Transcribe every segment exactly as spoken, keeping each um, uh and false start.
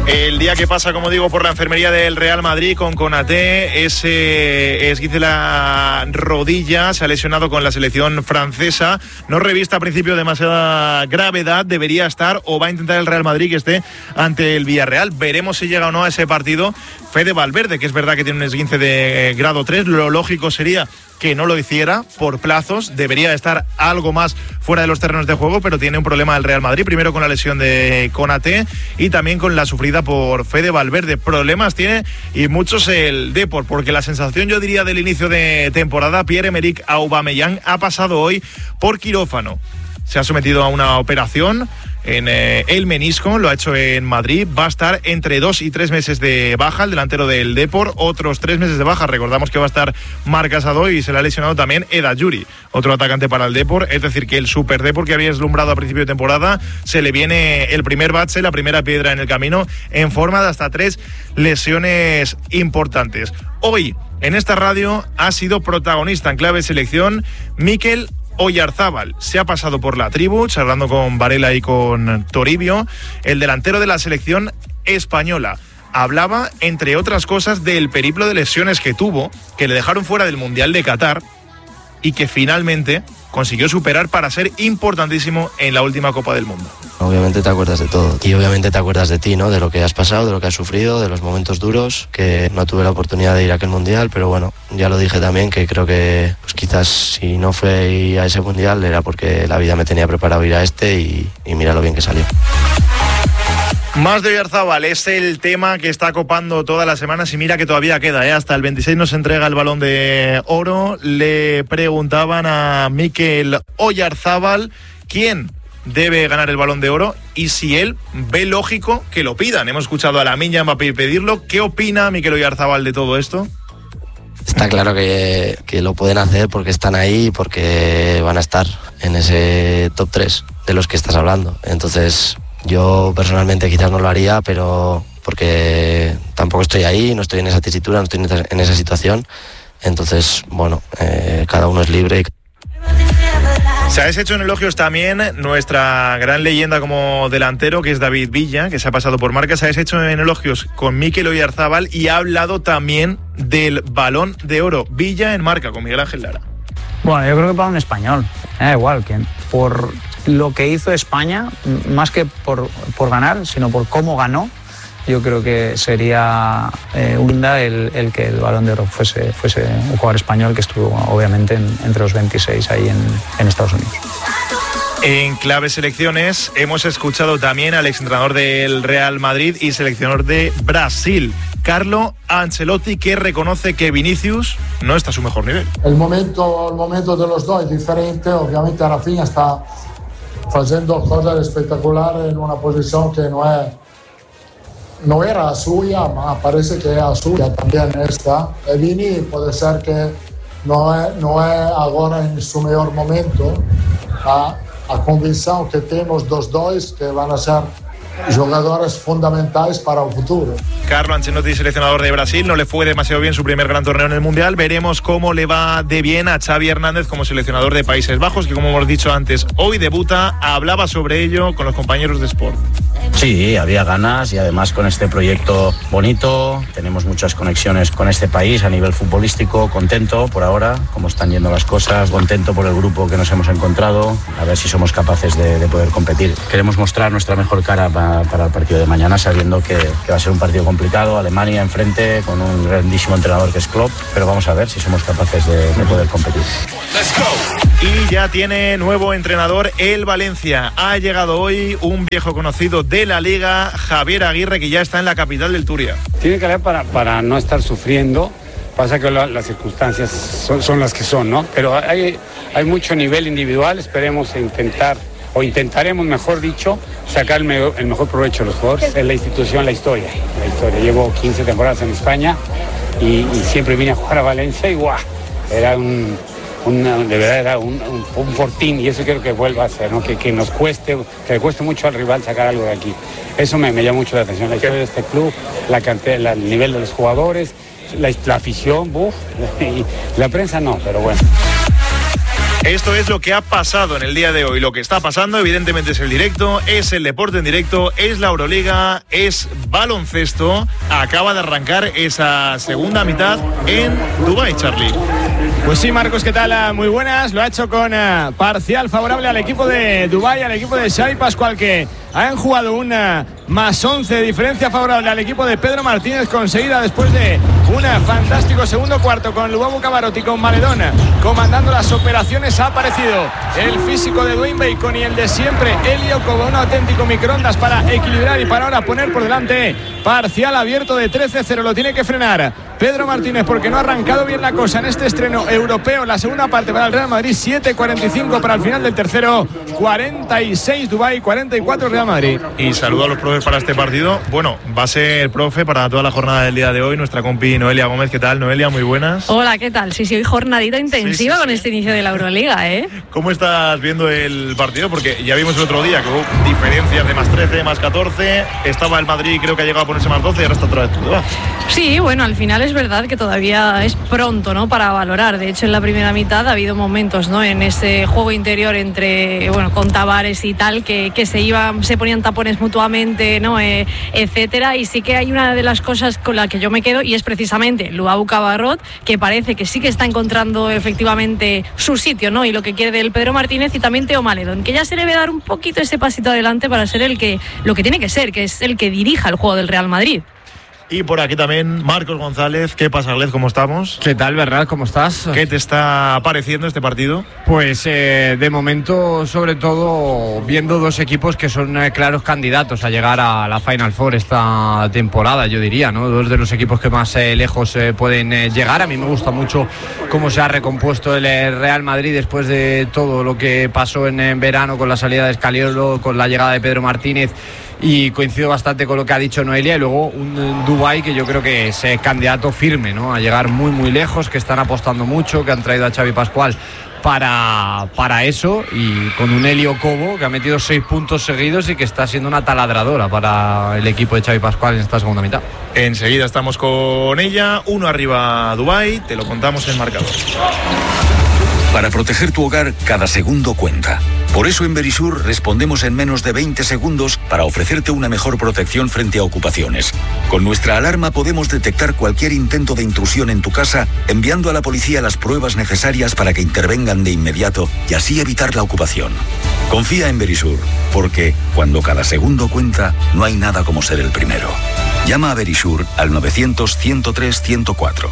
El día que pasa, como digo, por la enfermería del Real Madrid con Konaté, ese esguince de la rodilla, se ha lesionado con la selección francesa, no revista a principio demasiada gravedad, debería estar o va a intentar el Real Madrid que esté ante el Villarreal. Veremos si llega o no a ese partido Fede Valverde, que es verdad que tiene un esguince de grado tres, lo lógico sería que no lo hiciera por plazos, debería estar algo más fuera de los terrenos de juego, pero tiene un problema el Real Madrid, primero con la lesión de Konaté y también con la sufrida por Fede Valverde. Problemas tiene y muchos el Depor, porque la sensación, yo diría, del inicio de temporada, Pierre-Emerick Aubameyang ha pasado hoy por quirófano. Se ha sometido a una operación en eh, el menisco, lo ha hecho en Madrid, va a estar entre dos y tres meses de baja el delantero del Depor, otros tres meses de baja, recordamos que va a estar Marc Casado y se le ha lesionado también Eda Yuri, otro atacante para el Depor, es decir que el Super Depor que había deslumbrado a principio de temporada, se le viene el primer bache, la primera piedra en el camino, en forma de hasta tres lesiones importantes. Hoy, en esta radio, ha sido protagonista en clave selección Mikel Oyarzábal. Se ha pasado por la tribu, charlando con Varela y con Toribio, el delantero de la selección española. Hablaba, entre otras cosas, del periplo de lesiones que tuvo, que le dejaron fuera del Mundial de Qatar y que finalmente consiguió superar para ser importantísimo en la última Copa del Mundo. Obviamente te acuerdas de todo y obviamente te acuerdas de ti, ¿no? De lo que has pasado, de lo que has sufrido, de los momentos duros, que no tuve la oportunidad de ir a aquel Mundial, pero bueno, ya lo dije también, que creo que pues quizás si no fue a ese Mundial era porque la vida me tenía preparado ir a este y, y mira lo bien que salió. Más de Oyarzábal es el tema que está copando todas las semanas y mira que todavía queda, ¿eh? Hasta el veintiséis nos entrega el Balón de Oro. Le preguntaban a Mikel Oyarzábal quién debe ganar el Balón de Oro y si él ve lógico que lo pidan. Hemos escuchado a Lamine Yamal pedirlo. ¿Qué opina Mikel Oyarzábal de todo esto? Está claro que, que lo pueden hacer porque están ahí y porque van a estar en ese top tres de los que estás hablando. Entonces, yo personalmente quizás no lo haría, pero porque tampoco estoy ahí, no estoy en esa tesitura, no estoy en esa situación. Entonces, bueno, eh, cada uno es libre. Se ha hecho en elogios también nuestra gran leyenda como delantero, que es David Villa, que se ha pasado por marca. Se ha hecho en elogios con Mikel Oyarzábal y ha hablado también del Balón de Oro. Villa en marca con Miguel Ángel Lara. Bueno, yo creo que para un español, me da igual, que por lo que hizo España, más que por, por ganar, sino por cómo ganó, yo creo que sería eh,unda el, el que el Balón de Oro fuese, fuese un jugador español que estuvo obviamente en, entre los veintiséis ahí en, en Estados Unidos. En clave selecciones hemos escuchado también al exentrenador del Real Madrid y seleccionador de Brasil, Carlo Ancelotti, que reconoce que Vinicius no está a su mejor nivel. El momento, el momento de los dos es diferente, obviamente Rafinha está haciendo cosas espectaculares en una posición que no es no era la suya, ma parece que es la suya también esta. E Vini puede ser que no es, no es ahora en su mejor momento. A, a convicción que tenemos dos dos que van a ser jugadores fundamentales para el futuro. Carlo Ancelotti, seleccionador de Brasil, no le fue demasiado bien su primer gran torneo en el Mundial. Veremos cómo le va de bien a Xavi Hernández como seleccionador de Países Bajos, que como hemos dicho antes, hoy debuta. Hablaba sobre ello con los compañeros de Sport. Sí, había ganas y además con este proyecto bonito, tenemos muchas conexiones con este país a nivel futbolístico, contento por ahora, cómo están yendo las cosas, contento por el grupo que nos hemos encontrado, a ver si somos capaces de, de poder competir. Queremos mostrar nuestra mejor cara para, para el partido de mañana, sabiendo que, que va a ser un partido complicado, Alemania enfrente, con un grandísimo entrenador que es Klopp, pero vamos a ver si somos capaces de, de poder competir. Let's go. Y ya tiene nuevo entrenador el Valencia. Ha llegado hoy un viejo conocido de la Liga, Javier Aguirre, que ya está en la capital del Turia. Tiene que haber para, para no estar sufriendo. Pasa que la, las circunstancias son, son las que son, ¿no? Pero hay, hay mucho nivel individual. Esperemos intentar, o intentaremos, mejor dicho, sacar el, me, el mejor provecho de los jugadores. Es la institución, la historia. La historia. Llevo quince temporadas en España y, y siempre vine a jugar a Valencia y ¡guau! Era un... Una, de verdad era un, un, un fortín y eso quiero que vuelva a ser, ¿no? que, que nos cueste, que le cueste mucho al rival sacar algo de aquí. Eso me, me llama mucho la atención, la historia de este club, la cantidad, la, el nivel de los jugadores, la, la afición, buf, y la prensa no, pero bueno. Esto es lo que ha pasado en el día de hoy. Lo que está pasando, evidentemente, es el directo, es el deporte en directo, es la Euroliga, es baloncesto. Acaba de arrancar esa segunda mitad en Dubái, Charlie. Pues sí, Marcos, ¿qué tal? Muy buenas. Lo ha hecho con uh, parcial favorable al equipo de Dubái, al equipo de Xavi Pascual, que han jugado una más once de diferencia favorable al equipo de Pedro Martínez, conseguida después de un fantástico segundo cuarto con Lubabu Cavarotti, con Maledona comandando las operaciones. Ha aparecido el físico de Dwayne Bacon y el de siempre, Elio Cobo, un auténtico microondas para equilibrar y para ahora poner por delante. Parcial abierto de trece cero, lo tiene que frenar Pedro Martínez porque no ha arrancado bien la cosa en este estreno europeo. La segunda parte para el Real Madrid, siete cuarenta y cinco para el final del tercero, cuarenta y seis Dubái, cuarenta y cuatro Real Madrid. Y saludo a los profes para este partido. Bueno, va a ser profe para toda la jornada del día de hoy, nuestra compi Noelia Gómez. ¿Qué tal, Noelia? Muy buenas. Hola, ¿qué tal? Sí, sí, hoy jornadita intensiva sí, sí, con sí. este inicio de la Euroliga, ¿eh? ¿Cómo estás viendo el partido? Porque ya vimos el otro día que hubo diferencias de más trece, más catorce. Estaba el Madrid, creo que ha llegado a ponerse más doce y ahora está otra vez. Sí, bueno, al final es verdad que todavía es pronto, ¿no?, para valorar. De hecho, en la primera mitad ha habido momentos, ¿no?, en ese juego interior entre, bueno, con Tavares y tal, que, que se iban, se ponían tapones mutuamente, ¿no?, eh, etcétera. Y sí que hay una de las cosas con la que yo me quedo y es precisamente Lubabu Cabarrot, que parece que sí que está encontrando efectivamente su sitio, ¿no?, y lo que quiere del Pedro Martínez, y también Teo Maledon, que ya se le debe dar un poquito ese pasito adelante para ser el que, lo que tiene que ser, que es el que dirija el juego del Real Madrid. Y por aquí también Marcos González. ¿Qué pasa, Glez? ¿Cómo estamos? ¿Qué tal, Bernal? ¿Cómo estás? ¿Qué te está pareciendo este partido? Pues eh, de momento, sobre todo, viendo dos equipos que son eh, claros candidatos a llegar a la Final Four esta temporada, yo diría, ¿no? Dos de los equipos que más eh, lejos eh, pueden eh, llegar. A mí me gusta mucho cómo se ha recompuesto el eh, Real Madrid después de todo lo que pasó en, en verano con la salida de Scaliolo, con la llegada de Pedro Martínez. Y coincido bastante con lo que ha dicho Noelia. Y luego un Dubái que yo creo que es eh, candidato firme, ¿no?, a llegar muy muy lejos, que están apostando mucho, que han traído a Xavi Pascual para, para eso, y con un Elio Cobo que ha metido seis puntos seguidos y que está siendo una taladradora para el equipo de Xavi Pascual en esta segunda mitad. Enseguida estamos con ella. Uno arriba Dubái, te lo contamos en marcador. Para proteger tu hogar, cada segundo cuenta. Por eso en Verisur respondemos en menos de veinte segundos para ofrecerte una mejor protección frente a ocupaciones. Con nuestra alarma podemos detectar cualquier intento de intrusión en tu casa, enviando a la policía las pruebas necesarias para que intervengan de inmediato y así evitar la ocupación. Confía en Verisur, porque cuando cada segundo cuenta, no hay nada como ser el primero. Llama a Verisur al novecientos, ciento tres, ciento cuatro.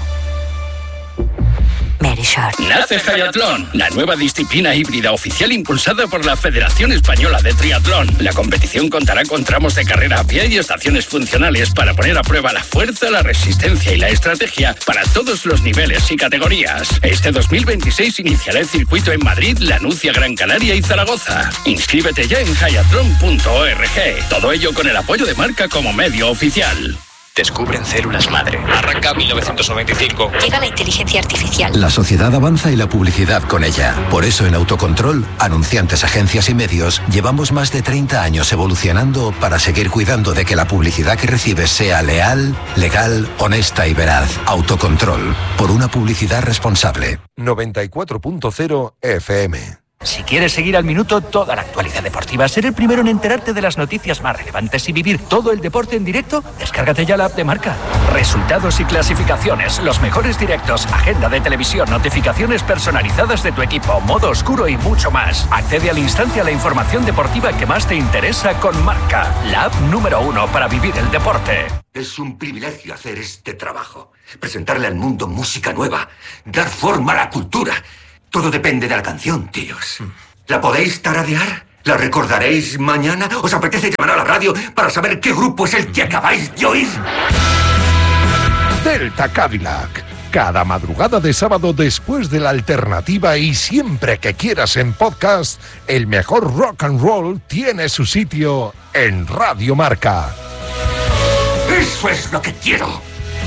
Verisur. Nace Hayatlón, la nueva disciplina híbrida oficial impulsada por la Federación Española de Triatlón. La competición contará con tramos de carrera a pie y estaciones funcionales para poner a prueba la fuerza, la resistencia y la estrategia para todos los niveles y categorías. Este dos mil veintiséis iniciará el circuito en Madrid, Lanucia, Gran Canaria y Zaragoza. Inscríbete ya en hayatlón punto org. Todo ello con el apoyo de Marca como medio oficial. Descubren células madre. Arranca mil novecientos noventa y cinco. Llega la inteligencia artificial. La sociedad avanza y la publicidad con ella. Por eso en Autocontrol, anunciantes, agencias y medios, llevamos más de treinta años evolucionando para seguir cuidando de que la publicidad que recibes sea leal, legal, honesta y veraz. Autocontrol. Por una publicidad responsable. noventa y cuatro punto cero F M. Si quieres seguir al minuto toda la actualidad deportiva, ser el primero en enterarte de las noticias más relevantes y vivir todo el deporte en directo, descárgate ya la app de Marca. Resultados y clasificaciones, los mejores directos, agenda de televisión, notificaciones personalizadas de tu equipo, modo oscuro y mucho más. Accede al instante a la información deportiva que más te interesa con Marca, la app número uno para vivir el deporte. Es un privilegio hacer este trabajo, presentarle al mundo música nueva, dar forma a la cultura. Todo depende de la canción, tíos. ¿La podéis tararear? ¿La recordaréis mañana? ¿Os apetece llamar a la radio para saber qué grupo es el que acabáis de oír? Delta Cadillac. Cada madrugada de sábado después de la alternativa y siempre que quieras en podcast, el mejor rock and roll tiene su sitio en Radio Marca. ¡Eso es lo que quiero!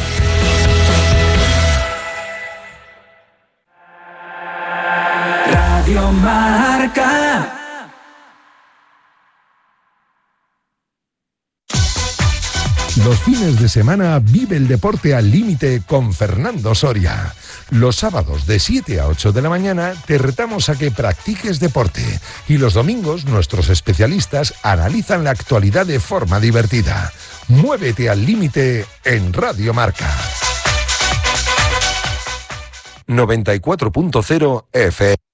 Radio Marca. Los fines de semana vive el deporte al límite con Fernando Soria. Los sábados de siete a ocho de la mañana te retamos a que practiques deporte y los domingos nuestros especialistas analizan la actualidad de forma divertida. Muévete al límite en Radio Marca. noventa y cuatro punto cero F M.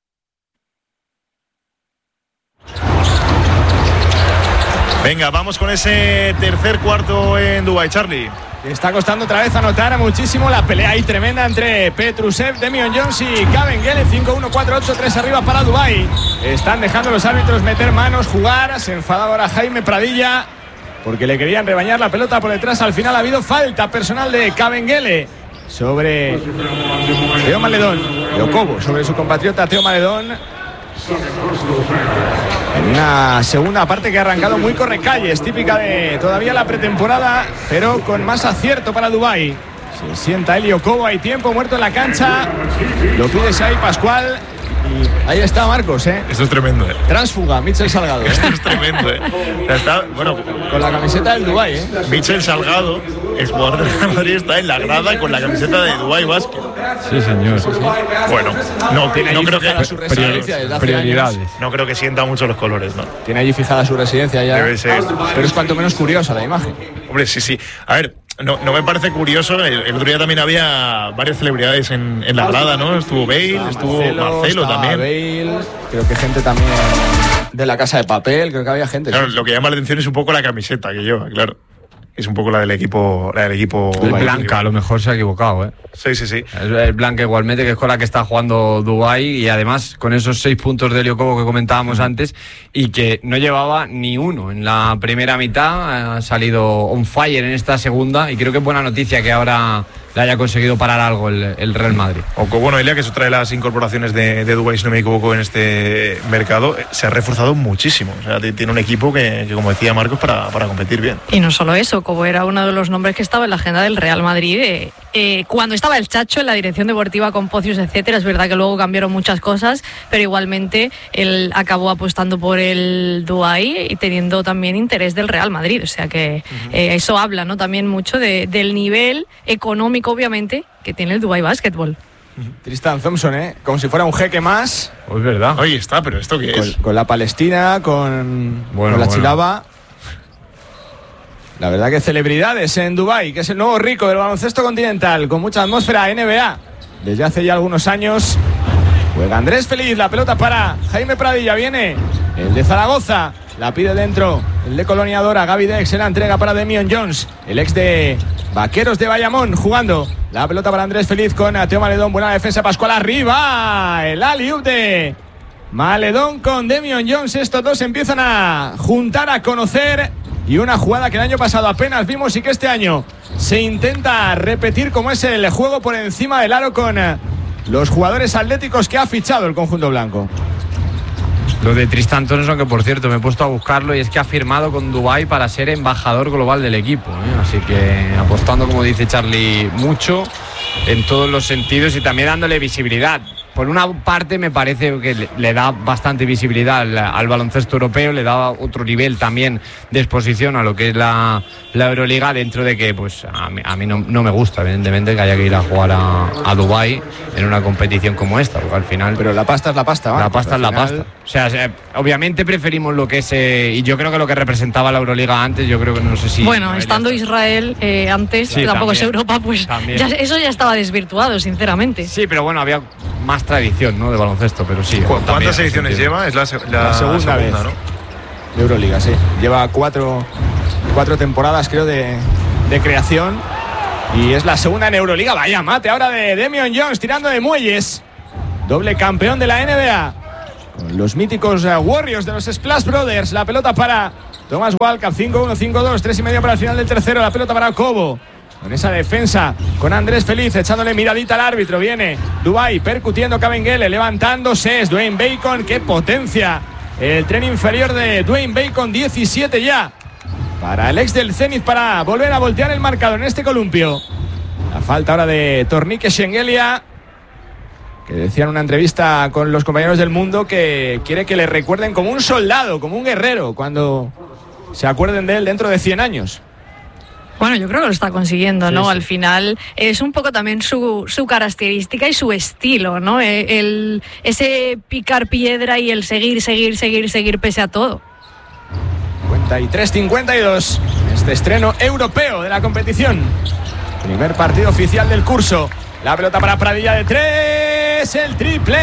Venga, vamos con ese tercer cuarto en Dubái, Charlie. Está costando otra vez anotar muchísimo la pelea ahí tremenda entre Petrusev, Demian Jones y Kabengele. cinco uno, cuatro ocho, tres arriba para Dubái. Están dejando los árbitros meter manos, jugar. Se enfadaba ahora Jaime Pradilla porque le querían rebañar la pelota por detrás. Al final ha habido falta personal de Kabengele sobre Teo Maledón, de Okobo, sobre su compatriota Teo Maledón. En una segunda parte que ha arrancado muy correcalles, típica de todavía la pretemporada, pero con más acierto para Dubái. Se sienta Eli Okobo, hay tiempo muerto en la cancha, lo pide Xavi Pascual. Y ahí está Marcos, ¿eh? Esto es tremendo, ¿eh? Tránsfuga, Michel Salgado, ¿eh? Esto es tremendo, ¿eh? Está, bueno, con la camiseta del Dubái, ¿eh? Michel Salgado, el jugador de Real Madrid, está en la grada con la camiseta de Dubái Basket. Sí, señor. Sí, sí. Bueno, no, tiene no allí creo fijada que su residencia desde hace prioridades. años. No creo que sienta mucho los colores, ¿no? Tiene allí fijada su residencia ya. Debe ser. Pero es cuanto menos curiosa la imagen. Hombre, sí, sí. A ver, no, no me parece curioso. El, el otro día también había varias celebridades en, en la grada, ¿no? Estuvo Bale, Estaba estuvo Marcelo, Marcelo estaba también. Bale, creo que gente también de la Casa de Papel, creo que había gente. Claro, sí. lo que llama la atención es un poco la camiseta que lleva, claro. Es un poco la del equipo, la del equipo. El Blanca, a lo mejor se ha equivocado, ¿eh? Sí, sí, sí. Es el Blanca igualmente, que es con la que está jugando Dubái, y además con esos seis puntos de Eli Okobo que comentábamos antes, y que no llevaba ni uno en la primera mitad, ha salido on fire en esta segunda, y creo que es buena noticia que ahora le haya conseguido parar algo el, el Real Madrid. Okobo, Noelia, que eso trae las incorporaciones de, de Dubái, si no me equivoco, en este mercado, se ha reforzado muchísimo. O sea, tiene un equipo que, que como decía Marcos, para, para competir bien. Y no solo eso, como era uno de los nombres que estaba en la agenda del Real Madrid, eh, eh, cuando estaba el Chacho en la dirección deportiva con Pocios, etcétera. Es verdad que luego cambiaron muchas cosas, pero igualmente él acabó apostando por el Dubái y teniendo también interés del Real Madrid. O sea que uh-huh. eh, eso habla, ¿no? También mucho de, del nivel económico, obviamente, que tiene el Dubái Basketball. Tristan Thompson, ¿eh? Como si fuera un jeque más. Oh, es verdad. Oye, está, pero ¿esto qué con, es? Con la Palestina, con, bueno, con la bueno. Chilaba. La verdad que celebridades en Dubái, que es el nuevo rico del baloncesto continental, con mucha atmósfera N B A. Desde hace ya algunos años juega Andrés Feliz, la pelota para Jaime Pradilla, viene el de Zaragoza, la pide dentro el de Coloniadora, Gaby Dex, se la entrega para Demian Jones, el ex de Vaqueros de Bayamón, jugando la pelota para Andrés Feliz con Teo Maledón, buena defensa, Pascual arriba, el alley-oop de Maledón con Demian Jones, estos dos empiezan a juntar, a conocer, y una jugada que el año pasado apenas vimos y que este año se intenta repetir, como es el juego por encima del aro con los jugadores atléticos que ha fichado el conjunto blanco. Lo de Tristan Thompson, que por cierto me he puesto a buscarlo, y es que ha firmado con Dubái para ser embajador global del equipo, ¿eh? Así que apostando, como dice Charlie, mucho en todos los sentidos y también dándole visibilidad. Por una parte me parece que le, le da bastante visibilidad al, al baloncesto europeo, le da otro nivel también de exposición a lo que es la, la Euroliga, dentro de que pues a mí, a mí no, no me gusta, evidentemente, que haya que ir a jugar a, a Dubái en una competición como esta, porque al final... Pero la pasta es la pasta, ¿vale? La pasta es la final... pasta. O sea, o sea, obviamente preferimos lo que es... Eh, y yo creo que lo que representaba la Euroliga antes, yo creo que no sé si... Bueno, estando Israel eh, antes, sí, tampoco también, es Europa, pues ya, eso ya estaba desvirtuado, sinceramente. Sí, pero bueno, había más tradición, ¿no?, de baloncesto, pero sí. ¿Cu ¿Cuántas ediciones lleva? Es la, la, la segunda, segunda vez, ¿no?, de Euroliga, sí. Lleva cuatro, cuatro temporadas, creo, de, de creación. Y es la segunda en Euroliga. Vaya mate ahora de Demian Jones tirando de muelles. Doble campeón de la N B A. Con los míticos uh, Warriors de los Splash Brothers. La pelota para Thomas Walkup. cinco uno, cinco dos. tres y medio para el final del tercero. La pelota para Okobo. Con esa defensa, con Andrés Feliz echándole miradita al árbitro. Viene Dubái percutiendo Kabengele, levantándose. Es Dwayne Bacon, qué potencia. El tren inferior de Dwayne Bacon, diecisiete ya. Para el ex del Zenit, para volver a voltear el marcador en este columpio. La falta ahora de Tornique Shengelia, que decía en una entrevista con los compañeros del Mundo que quiere que le recuerden como un soldado, como un guerrero, cuando se acuerden de él dentro de cien años. Bueno, yo creo que lo está consiguiendo, ¿no? Sí, sí. Al final es un poco también su, su característica y su estilo, ¿no? El, ese picar piedra y el seguir, seguir, seguir, seguir pese a todo. cincuenta y tres cincuenta y dos, este estreno europeo de la competición. Primer partido oficial del curso. La pelota para Pradilla de tres, el triple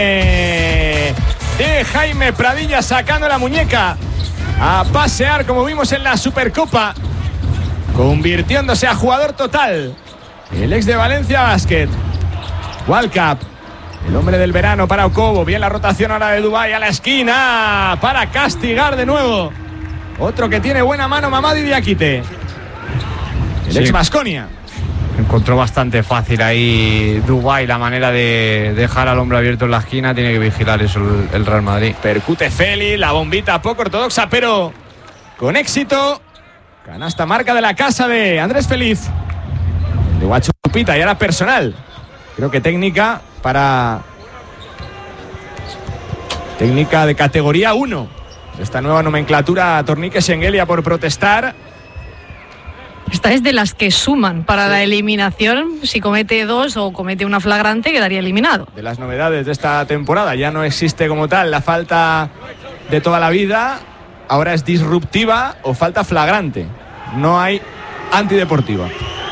de Jaime Pradilla sacando la muñeca a pasear como vimos en la Supercopa, convirtiéndose a jugador total. El ex de Valencia Basket, World Cup, el hombre del verano para Okobo. Bien la rotación ahora de Dubái a la esquina para castigar de nuevo. Otro que tiene buena mano, Mamadi Diakite, el Sí. ex Baskonia. Encontró bastante fácil ahí Dubái la manera de dejar al hombre abierto en la esquina. Tiene que vigilar eso el, el Real Madrid. Percute Feli, la bombita poco ortodoxa, pero con éxito. Canasta marca de la casa de Andrés Feliz. De Guachupita y ahora personal. Creo que técnica para... Técnica de categoría uno. Esta nueva nomenclatura Tornique Schengelia por protestar. Esta es de las que suman para la eliminación. Si comete dos o comete una flagrante, quedaría eliminado. De las novedades de esta temporada. Ya no existe como tal la falta de toda la vida. Ahora es disruptiva o falta flagrante. No hay antideportiva.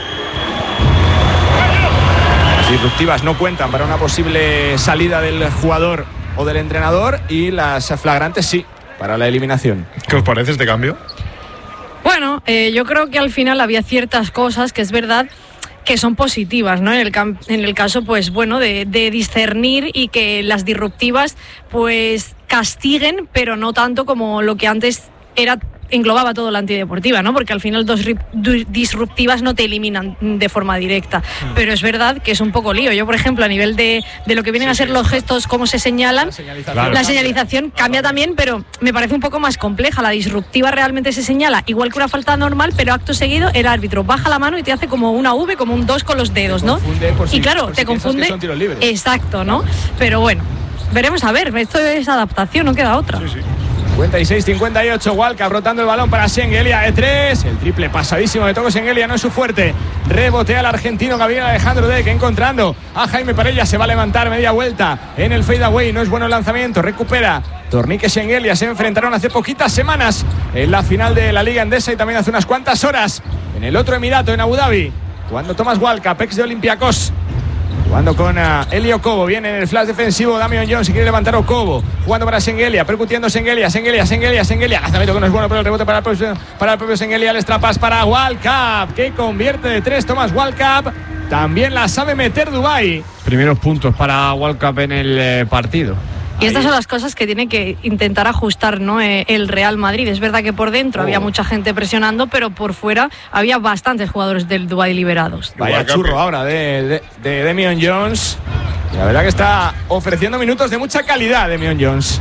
Las disruptivas no cuentan para una posible salida del jugador o del entrenador, y las flagrantes sí, para la eliminación. ¿Qué os parece este cambio? Bueno, eh, yo creo que al final había ciertas cosas que es verdad que son positivas, ¿no? En el, cam- en el caso, pues bueno, de, de discernir y que las disruptivas, pues castiguen, pero no tanto como lo que antes era englobaba todo la antideportiva, ¿no? Porque al final dos ri- du- disruptivas no te eliminan de forma directa. Mm. Pero es verdad que es un poco lío. Yo, por ejemplo, a nivel de, de lo que vienen sí, a ser sí, los gestos, cómo se señalan, la señalización, claro. la señalización cambia también, pero me parece un poco más compleja. La disruptiva realmente se señala igual que una falta normal, pero acto seguido el árbitro baja la mano y te hace como una V, como un dos con los dedos, ¿no? Si, y claro, te si confunde. Exacto, ¿no? Pero bueno, veremos a ver. Esto es adaptación, no queda otra. Sí, sí. cincuenta y seis cincuenta y ocho, Walcap rotando el balón para Schengelia de tres, el triple pasadísimo de Toco Schengelia, no es su fuerte, rebotea el argentino Gabriel Alejandro Deck, encontrando a Jaime Parella, se va a levantar media vuelta en el fadeaway, no es bueno el lanzamiento, recupera Tornique Schengelia, se enfrentaron hace poquitas semanas en la final de la Liga Endesa y también hace unas cuantas horas en el otro Emirato, en Abu Dhabi, cuando Tomás Walcap, ex de Olympiacos, jugando con uh, Eli Okobo, viene en el flash defensivo Damian Jones, si quiere levantar Okobo, jugando para Schengelia, percutiendo Schengelia, Schengelia, Schengelia, Schengelia, lanzamiento que no es bueno, pero el rebote para el propio, para el propio Schengelia, el extrapas para Walcap, que convierte de tres Tomás Walcap, también la sabe meter Dubái. Primeros puntos para Walcap en el eh, partido. Y estas son las cosas que tiene que intentar ajustar, ¿no? eh, el Real Madrid. Es verdad que por dentro oh. había mucha gente presionando, pero por fuera había bastantes jugadores del Dubái liberados. Vaya churro ahora de, de, de Damian Jones. La verdad que está ofreciendo minutos de mucha calidad Damian Jones.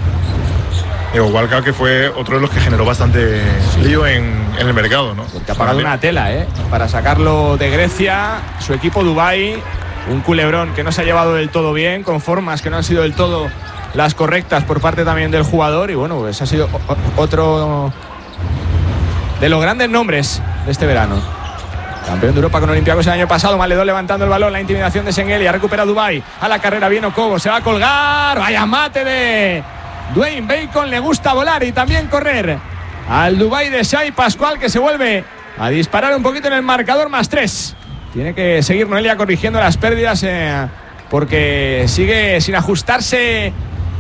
Digo, Walcap, que fue otro de los que generó bastante sí. lío en, en el mercado, ¿no? Porque ha pagado una tela, ¿eh? Para sacarlo de Grecia, su equipo Dubái. Un culebrón que no se ha llevado del todo bien, con formas que no han sido del todo las correctas por parte también del jugador. Y bueno, pues ha sido otro de los grandes nombres de este verano. Campeón de Europa con Olympiacos el año pasado. Maledón levantando el balón, la intimidación de Schengelia. Recupera Dubái, a la carrera viene Okobo, se va a colgar. Vaya mate de Dwayne Bacon, le gusta volar y también correr. Al Dubái de Shai Pascual, que se vuelve a disparar un poquito en el marcador, más tres. Tiene que seguir Noelia corrigiendo las pérdidas eh, porque sigue sin ajustarse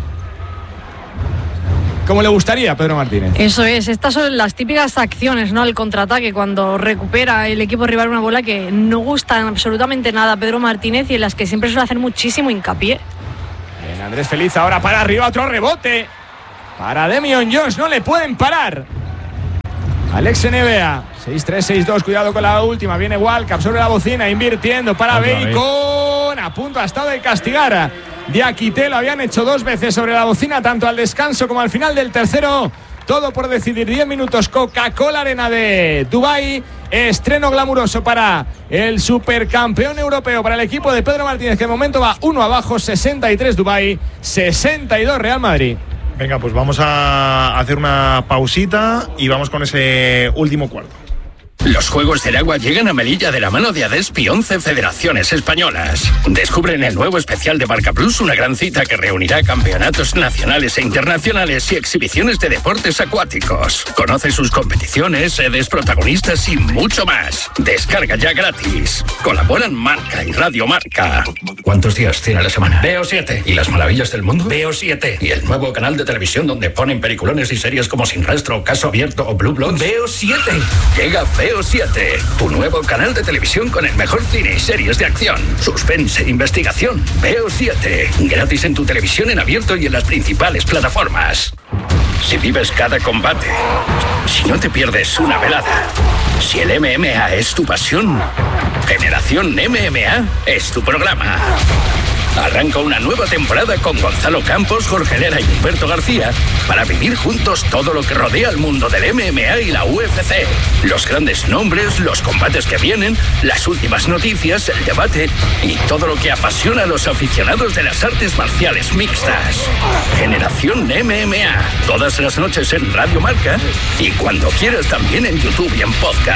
como le gustaría a Pedro Martínez. Eso es, estas son las típicas acciones, ¿no? El contraataque cuando recupera el equipo rival una bola que no gustan absolutamente nada a Pedro Martínez y en las que siempre suele hacer muchísimo hincapié. Bien, Andrés Feliz ahora para arriba, otro rebote para Damian Jones, no le pueden parar. Alex N B A, seis tres, seis dos, cuidado con la última, viene Walcap sobre la bocina, invirtiendo para Bacon, a punto ha estado de castigar Diakite, lo habían hecho dos veces sobre la bocina, tanto al descanso como al final del tercero, todo por decidir, diez minutos, Coca-Cola Arena de Dubái, estreno glamuroso para el supercampeón europeo, para el equipo de Pedro Martínez, que de momento va uno abajo, sesenta y tres Dubái, sesenta y dos Real Madrid. Venga, pues vamos a hacer una pausita y vamos con ese último cuarto. Los Juegos del Agua llegan a Melilla de la mano de Adespi once Federaciones Españolas. Descubre en el nuevo especial de Marca Plus una gran cita que reunirá campeonatos nacionales e internacionales y exhibiciones de deportes acuáticos. Conoce sus competiciones, sedes, protagonistas y mucho más. Descarga ya gratis. Colaboran Marca y Radio Marca. ¿Cuántos días tiene la semana? Veo siete. ¿Y las maravillas del mundo? Veo siete. ¿Y el nuevo canal de televisión donde ponen peliculones y series como Sin Rastro, Caso Abierto o Blue Bloods? Veo siete. Llega Veo siete, tu nuevo canal de televisión con el mejor cine y series de acción, suspense e investigación. Veo siete, gratis en tu televisión en abierto y en las principales plataformas. Si vives cada combate, si no te pierdes una velada, si el M M A es tu pasión, Generación M M A es tu programa. Arranca una nueva temporada con Gonzalo Campos, Jorge Herrera y Humberto García para vivir juntos todo lo que rodea al mundo del M M A y la U F C. Los grandes nombres, los combates que vienen, las últimas noticias, el debate y todo lo que apasiona a los aficionados de las artes marciales mixtas. Generación M M A, todas las noches en Radio Marca y cuando quieras también en YouTube y en podcast.